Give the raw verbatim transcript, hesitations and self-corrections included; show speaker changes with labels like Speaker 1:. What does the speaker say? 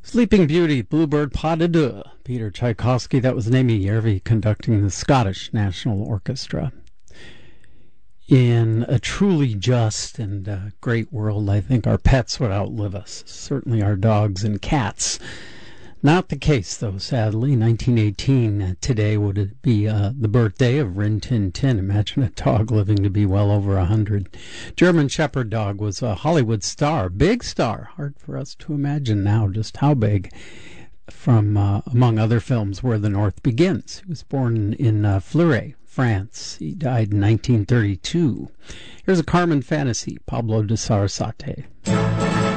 Speaker 1: Sleeping Beauty, Bluebird Pas de Deux, Peter Tchaikovsky. That was Naomi Järvi conducting the Scottish National Orchestra. In a truly just and uh, great world, I think our pets would outlive us, certainly our dogs and cats. Not the case, though, sadly. nineteen eighteen, uh, today would be uh, the birthday of Rin Tin Tin. Imagine a dog living to be well over one hundred. German Shepherd dog was a Hollywood star, big star. Hard for us to imagine now just how big. From, uh, among other films, Where the North Begins. He was born in uh, Fleury, France. He died in nineteen thirty-two. Here's a Carmen fantasy, Pablo de Sarasate.